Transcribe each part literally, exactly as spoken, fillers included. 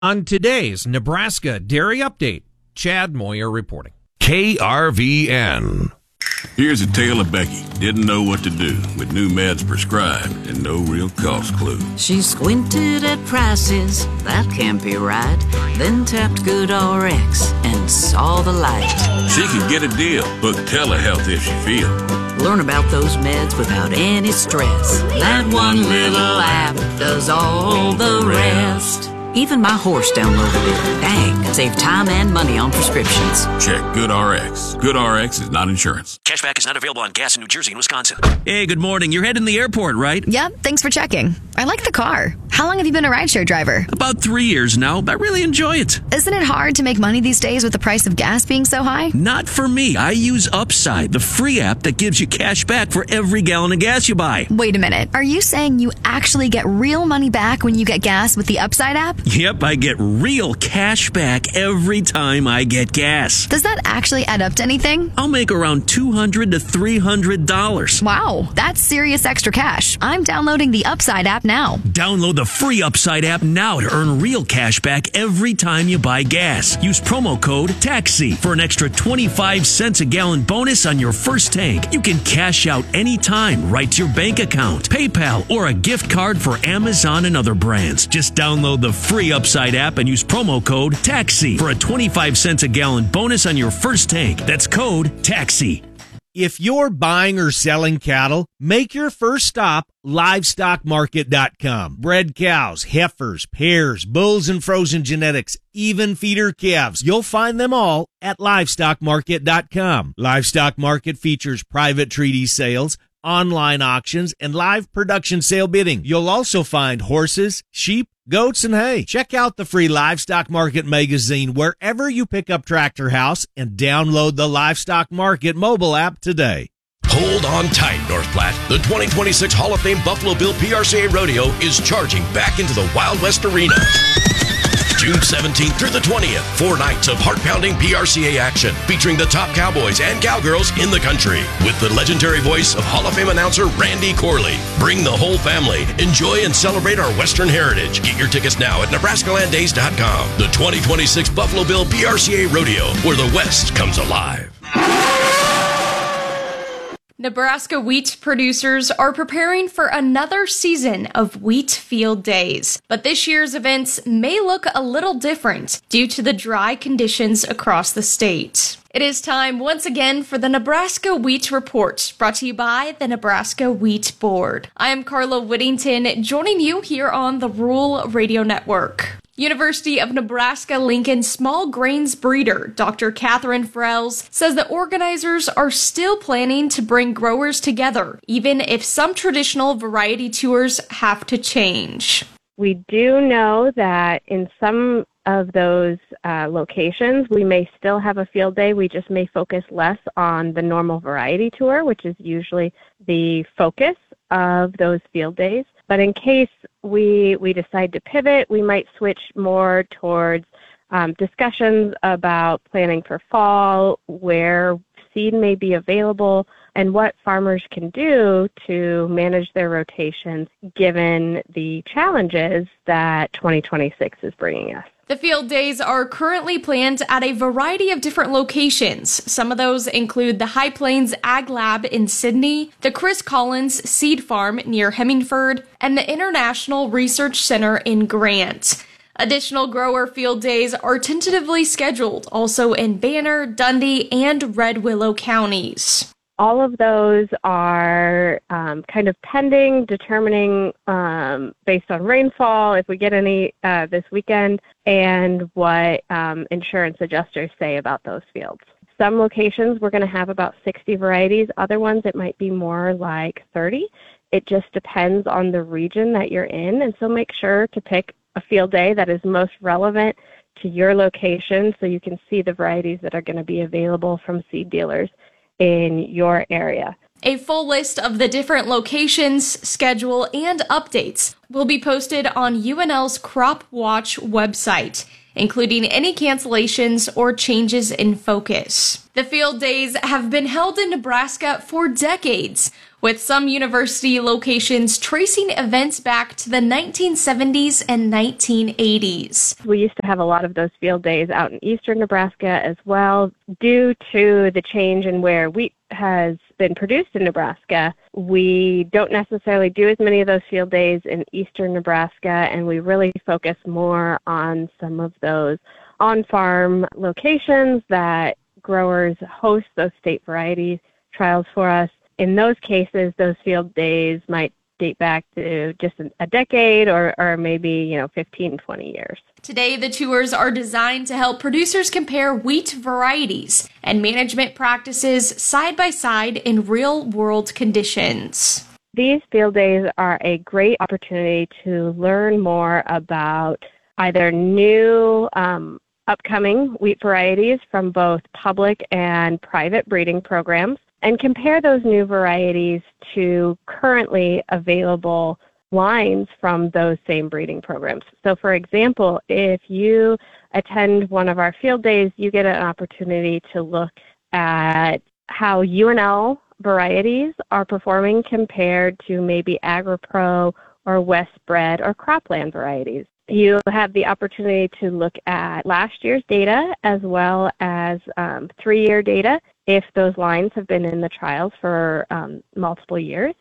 On today's Nebraska Dairy Update, Chad Moyer reporting. K R V N. Here's a tale of Becky. Didn't know what to do with new meds prescribed and no real cost clue. She squinted at prices, that can't be right. Then tapped GoodRx and saw the light. She could get a deal. Book telehealth if she feel. Learn about those meds without any stress. That one little app does all the rest. Even my horse downloaded it. Dang, save time and money on prescriptions. Check GoodRx. GoodRx is not insurance. Cashback is not available on gas in New Jersey and Wisconsin. Hey, good morning. You're heading to the airport, right? Yep, thanks for checking. I like the car. How long have you been a rideshare driver? About three years now. I really enjoy it. Isn't it hard to make money these days with the price of gas being so high? Not for me. I use Upside, the free app that gives you cash back for every gallon of gas you buy. Wait a minute. Are you saying you actually get real money back when you get gas with the Upside app? Yep, I get real cash back every time I get gas. Does that actually add up to anything? I'll make around two hundred to three hundred dollars. Wow, that's serious extra cash. I'm downloading the Upside app now. Download the free Upside app now to earn real cash back every time you buy gas. Use promo code TAXI for an extra twenty-five cents a gallon bonus on your first tank. You can cash out anytime right to your bank account, PayPal, or a gift card for Amazon and other brands. Just download the free Upside app and use promo code TAXI for a twenty-five cents a gallon bonus on your first tank. That's code TAXI. If you're buying or selling cattle, make your first stop livestock market dot com. Bred cows, heifers, pairs, bulls and frozen genetics, even feeder calves. You'll find them all at livestock market dot com. Livestock Market features private treaty sales, online auctions, and live production sale bidding. You'll also find horses, sheep, goats, and hay. Check out the free Livestock Market magazine wherever you pick up Tractor House and download the Livestock Market mobile app today. Hold on tight, North Platte. The twenty twenty-six Hall of Fame Buffalo Bill P R C A Rodeo is charging back into the Wild West Arena. June seventeenth through the twentieth, four nights of heart-pounding P R C A action featuring the top cowboys and cowgirls in the country with the legendary voice of Hall of Fame announcer Randy Corley. Bring the whole family. Enjoy and celebrate our Western heritage. Get your tickets now at Nebraska Land Days dot com. The twenty twenty-six Buffalo Bill P R C A Rodeo, where the West comes alive. Nebraska wheat producers are preparing for another season of wheat field days, but this year's events may look a little different due to the dry conditions across the state. It is time once again for the Nebraska Wheat Report, brought to you by the Nebraska Wheat Board. I am Carla Whittington, joining you here on the Rural Radio Network. University of Nebraska-Lincoln small grains breeder Doctor Catherine Frells says the organizers are still planning to bring growers together, even if some traditional variety tours have to change. We do know that in some of those uh, locations, we may still have a field day. We just may focus less on the normal variety tour, which is usually the focus of those field days. But in case we we decide to pivot, we might switch more towards um, discussions about planning for fall, where seed may be available, and what farmers can do to manage their rotations given the challenges that twenty twenty-six is bringing us. The field days are currently planned at a variety of different locations. Some of those include the High Plains Ag Lab in Sydney, the Chris Collins Seed Farm near Hemingford, and the International Research Center in Grant. Additional grower field days are tentatively scheduled also in Banner, Dundee, and Red Willow counties. All of those are um, kind of pending, determining um, based on rainfall, if we get any uh, this weekend, and what um, insurance adjusters say about those fields. Some locations we're going to have about sixty varieties. Other ones it might be more like thirty. It just depends on the region that you're in, and so make sure to pick a field day that is most relevant to your location so you can see the varieties that are going to be available from seed dealers in your area. A full list of the different locations, schedule, and updates will be posted on U N L's Crop Watch website, including any cancellations or changes in focus. The field days have been held in Nebraska for decades, with some university locations tracing events back to the nineteen seventies and nineteen eighties. We used to have a lot of those field days out in eastern Nebraska as well. Due to the change in where wheat has been produced in Nebraska, we don't necessarily do as many of those field days in eastern Nebraska, and we really focus more on some of those on-farm locations that growers host those state variety trials for us. In those cases, those field days might date back to just a decade or, or maybe, you know, fifteen, twenty years. Today, the tours are designed to help producers compare wheat varieties and management practices side by side in real-world conditions. These field days are a great opportunity to learn more about either new um, upcoming wheat varieties from both public and private breeding programs, and compare those new varieties to currently available lines from those same breeding programs. So, for example, if you attend one of our field days, you get an opportunity to look at how U N L varieties are performing compared to maybe AgriPro or Westbred or Cropland varieties. You have the opportunity to look at last year's data as well as um, three-year data if those lines have been in the trials for um, multiple years.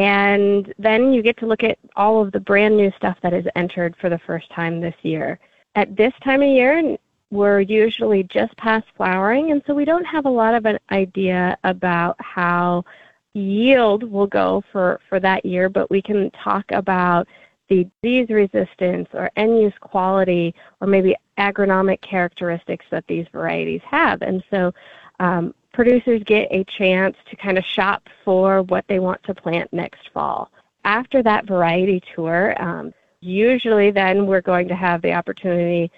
And then you get to look at all of the brand new stuff that is entered for the first time this year. At this time of year, we're usually just past flowering, and so we don't have a lot of an idea about how yield will go for, for that year, but we can talk about the disease resistance or end-use quality or maybe agronomic characteristics that these varieties have. And so um, producers get a chance to kind of shop for what they want to plant next fall. After that variety tour, um, usually then we're going to have the opportunity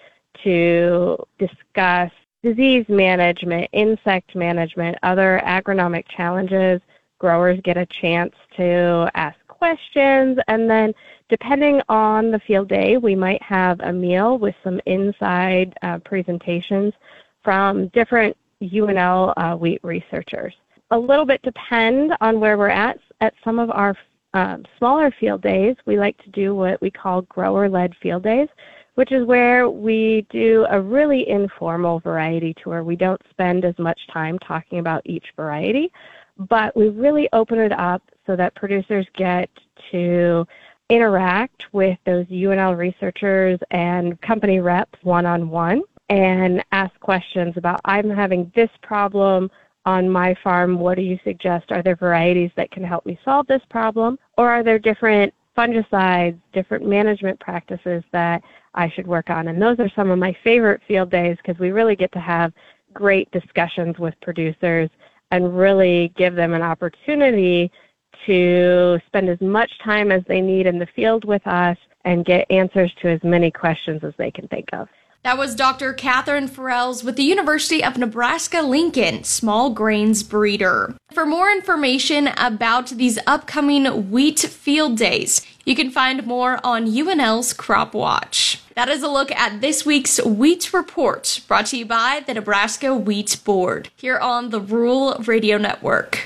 to discuss disease management, insect management, other agronomic challenges. Growers get a chance to ask questions, and then depending on the field day, we might have a meal with some inside uh, presentations from different U N L uh, wheat researchers. A little bit depend on where we're at. At some of our um, smaller field days, we like to do what we call grower-led field days, which is where we do a really informal variety tour. We don't spend as much time talking about each variety, but we really open it up so that producers get to interact with those U N L researchers and company reps one-on-one and ask questions about, I'm having this problem on my farm, what do you suggest? Are there varieties that can help me solve this problem? Or are there different fungicides, different management practices that I should work on? And those are some of my favorite field days because we really get to have great discussions with producers and really give them an opportunity to spend as much time as they need in the field with us and get answers to as many questions as they can think of. That was Doctor Catherine Farrells with the University of Nebraska-Lincoln Small Grains Breeder. For more information about these upcoming wheat field days, you can find more on U N L's Crop Watch. That is a look at this week's Wheat Report, brought to you by the Nebraska Wheat Board, here on the Rural Radio Network.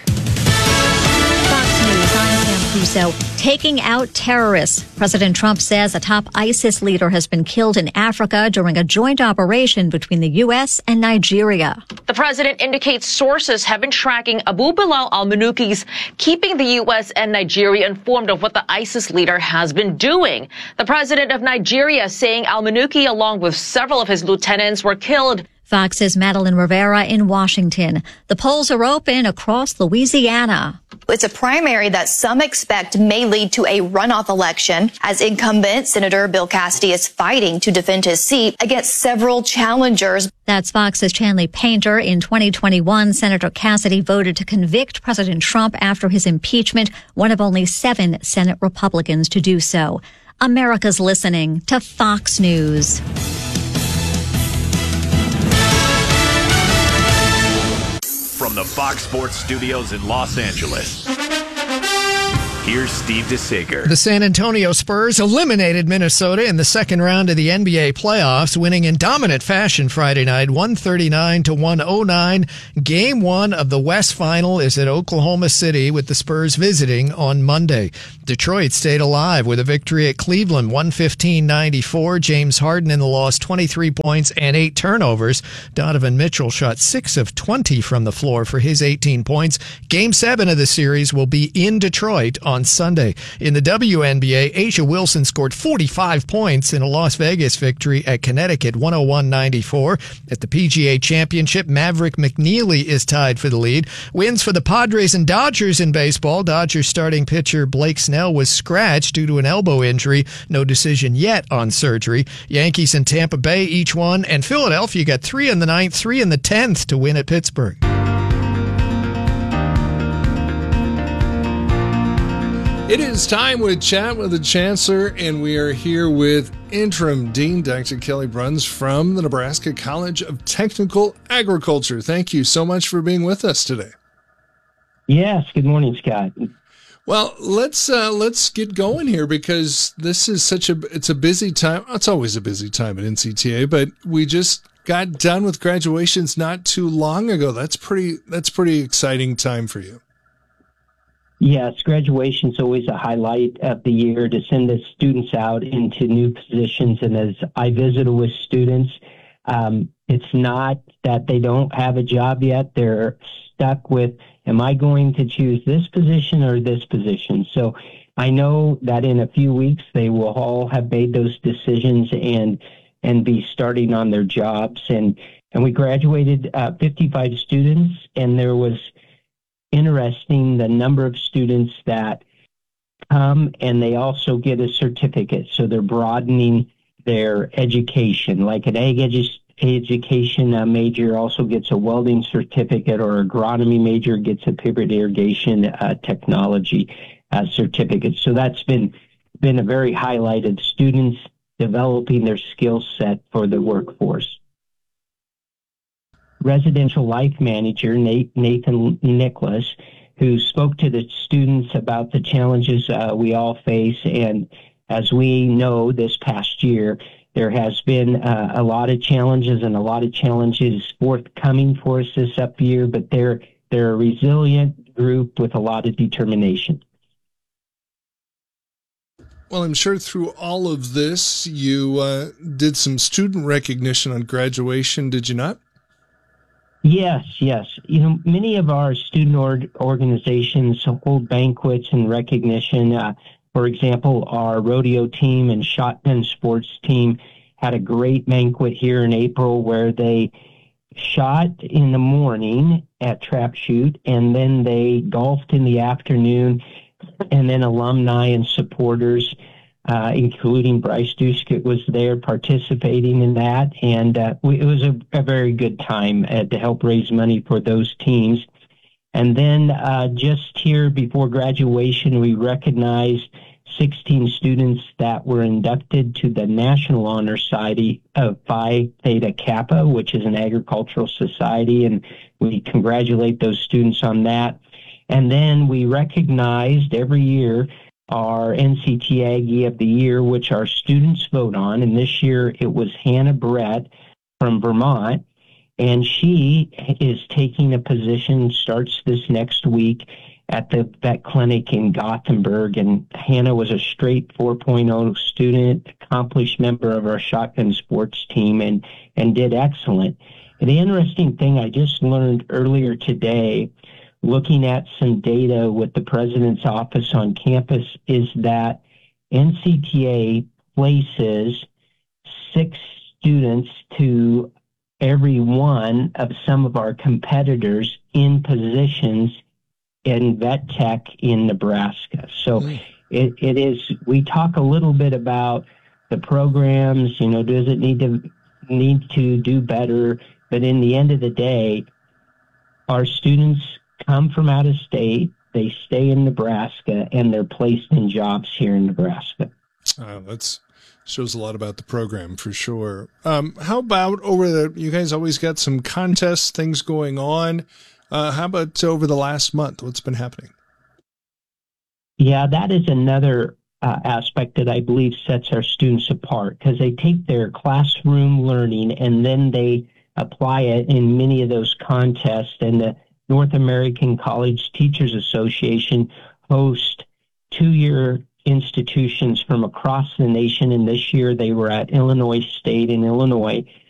So, taking out terrorists. President Trump says a top ISIS leader has been killed in Africa during a joint operation between the U S and Nigeria. The president indicates sources have been tracking Abu Bilal al-Manuki's, keeping the U S and Nigeria informed of what the ISIS leader has been doing. The president of Nigeria saying al-Manuki, along with several of his lieutenants, were killed. Fox's Madeline Rivera in Washington. The polls are open across Louisiana. It's a primary that some expect may lead to a runoff election, as incumbent Senator Bill Cassidy is fighting to defend his seat against several challengers. That's Fox's Chanley Painter. In twenty twenty-one, Senator Cassidy voted to convict President Trump after his impeachment, one of only seven Senate Republicans to do so. America's listening to Fox News. From the Fox Sports Studios in Los Angeles, Here's Steve DeSager. The San Antonio Spurs eliminated Minnesota in the second round of the N B A playoffs, winning in dominant fashion Friday night, one thirty-nine to one oh nine. Game one of the West Final is at Oklahoma City, with the Spurs visiting on Monday. Detroit stayed alive with a victory at Cleveland, one fifteen ninety-four. James Harden in the loss, twenty-three points and eight turnovers. Donovan Mitchell shot six of twenty from the floor for his eighteen points. Game seven of the series will be in Detroit on Sunday. In the W N B A, A'ja Wilson scored forty-five points in a Las Vegas victory at Connecticut, one oh one ninety-four. At the P G A Championship, Maverick McNeely is tied for the lead. Wins for the Padres and Dodgers in baseball. Dodgers starting pitcher Blake Snell was scratched due to an elbow injury. No decision yet on surgery. Yankees and Tampa Bay each won, and Philadelphia got three in the ninth, three in the tenth to win at Pittsburgh. It is time with Chat with the Chancellor, and we are here with Interim Dean Doctor Kelly Bruns from the Nebraska College of Technical Agriculture. Thank you so much for being with us today. Yes, good morning, Scott. Well, let's uh, let's get going here, because this is such a it's a busy time. It's always a busy time at N C T A, but we just got done with graduations not too long ago. That's pretty that's pretty exciting time for you. Yes, graduation is always a highlight of the year, to send the students out into new positions. And as I visit with students, um, it's not that they don't have a job yet. They're stuck with, am I going to choose this position or this position? So I know that in a few weeks they will all have made those decisions and and be starting on their jobs. And, and we graduated uh, fifty-five students, and there was interesting the number of students that come and they also get a certificate. So they're broadening their education. Like an ag edu- education uh, major also gets a welding certificate, or agronomy major gets a pivot irrigation uh, technology uh, certificate. So that's been been a very highlight of students developing their skill set for the workforce. Residential life manager Nathan Nicholas, who spoke to the students about the challenges uh, we all face. And as we know, this past year, there has been uh, a lot of challenges and a lot of challenges forthcoming for us this up year, but they're, they're a resilient group with a lot of determination. Well, I'm sure through all of this, you uh, did some student recognition on graduation, did you not? Yes, yes. You know, many of our student org- organizations hold banquets and recognition. Uh, for example, our rodeo team and shotgun sports team had a great banquet here in April, where they shot in the morning at Trap Shoot, and then they golfed in the afternoon, and then alumni and supporters, Uh, including Bryce Duskett, was there participating in that. And uh, we, it was a, a very good time uh, to help raise money for those teams. And then uh, just here before graduation, we recognized sixteen students that were inducted to the National Honor Society of Phi Theta Kappa, which is an agricultural society. And we congratulate those students on that. And then we recognized every year our N C T Aggie of the Year, which our students vote on. And this year it was Hannah Brett from Vermont. And she is taking a position, starts this next week at the vet clinic in Gothenburg. And Hannah was a straight four point oh student, accomplished member of our shotgun sports team, and, and did excellent. And the interesting thing I just learned earlier today, looking at some data with the president's office on campus, is that N C T A places six students to every one of some of our competitors in positions in vet tech in Nebraska. So mm. it, it is, we talk a little bit about the programs, you know, does it need to need to do better? But in the end of the day, our students come from out of state, they stay in Nebraska, and they're placed in jobs here in Nebraska. Uh, that's shows a lot about the program for sure. Um, how about over the, you guys always got some contests, things going on. Uh, how about over the last month? What's been happening? Yeah, that is another uh, aspect that I believe sets our students apart, because they take their classroom learning and then they apply it in many of those contests. And the North American College Teachers Association hosts two-year institutions from across the nation, and this year they were at Illinois State in Illinois.